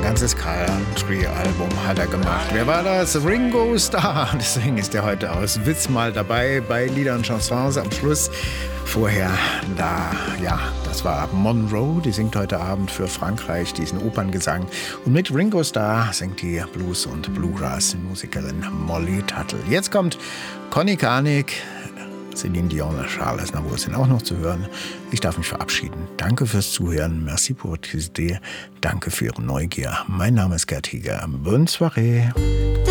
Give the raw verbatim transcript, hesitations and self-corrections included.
ganzes Country-Album hat er gemacht. Wer war das? Ringo Starr. Deswegen ist er heute aus Witz mal dabei bei Lieder und Chansons am Schluss. Vorher da, ja, das war Monroe, die singt heute Abend für Frankreich diesen Operngesang. Und mit Ringo Starr singt die Blues- und Bluegrass-Musikerin Molly Tuttle. Jetzt kommt Conny Karnick, Céline Dion, Charles Aznavour sind auch noch zu hören. Ich darf mich verabschieden. Danke fürs Zuhören. Merci pour votre curiosité. Danke für Ihre Neugier. Mein Name ist Gerd Hieger. Bonne soirée.